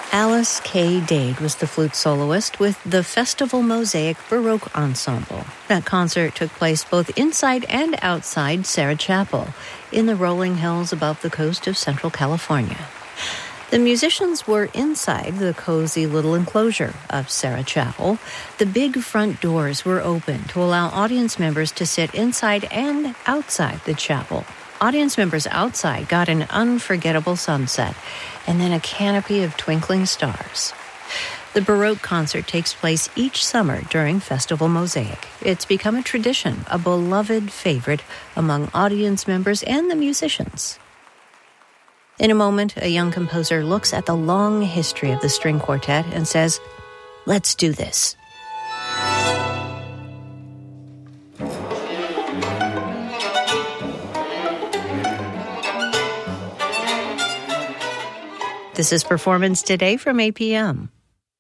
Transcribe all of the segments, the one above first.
Alice K. Dade was the flute soloist with the Festival Mosaic Baroque Ensemble. That concert took place both inside and outside Sarah Chapel in the rolling hills above the coast of Central California. The musicians were inside the cozy little enclosure of Sarah Chapel. The big front doors were open to allow audience members to sit inside and outside the chapel. Audience members outside got an unforgettable sunset and then a canopy of twinkling stars. The Baroque concert takes place each summer during Festival Mosaic. It's become a tradition, a beloved favorite among audience members and the musicians. In a moment, a young composer looks at the long history of the string quartet and says, "Let's do this." This is Performance Today from APM.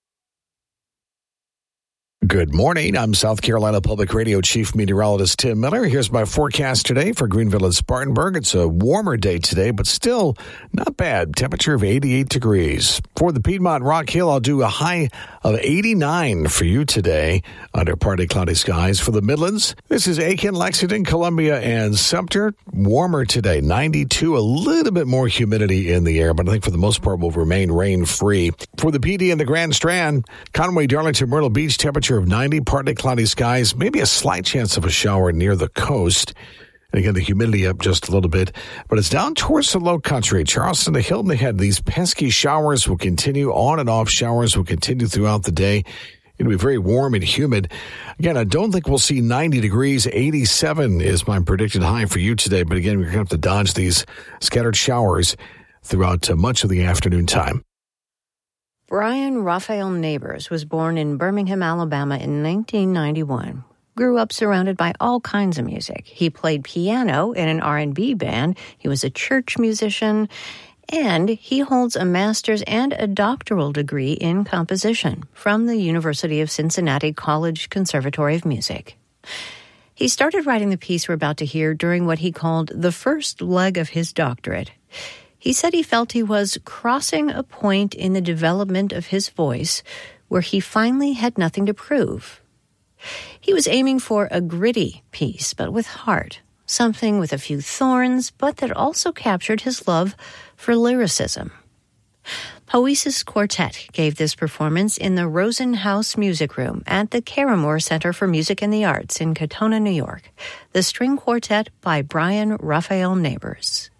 Good morning. I'm South Carolina Public Radio Chief Meteorologist Tim Miller. Here's my forecast today for Greenville and Spartanburg. It's a warmer day today, but still not bad. Temperature of 88 degrees. For the Piedmont Rock Hill, I'll do a high of 89 for you today under partly cloudy skies. For the Midlands, this is Aiken, Lexington, Columbia, and Sumter. Warmer today, 92, a little bit more humidity in the air, but I think for the most part will remain rain-free. For the PD and the Grand Strand, Conway, Darlington, Myrtle Beach, temperature of 90, partly cloudy skies, maybe a slight chance of a shower near the coast. And again, the humidity up just a little bit, but it's down towards the low country. Charleston to Hilton Head, these pesky showers will continue, on and off showers will continue throughout the day. It'll be very warm and humid. Again, I don't think we'll see 90 degrees. 87 is my predicted high for you today, but again, we're going to have to dodge these scattered showers throughout much of the afternoon time. Brian Raphael Neighbors was born in Birmingham, Alabama in 1991. Grew up surrounded by all kinds of music. He played piano in an R&B band. He was a church musician. And he holds a master's and a doctoral degree in composition from the University of Cincinnati College Conservatory of Music. He started writing the piece we're about to hear during what he called the first leg of his doctorate. He said he felt he was crossing a point in the development of his voice where he finally had nothing to prove. He was aiming for a gritty piece, but with heart, something with a few thorns, but that also captured his love for lyricism. Poesis Quartet gave this performance in the Rosen House Music Room at the Caramore Center for Music and the Arts in Katona, New York. The String Quartet by Brian Raphael Neighbors.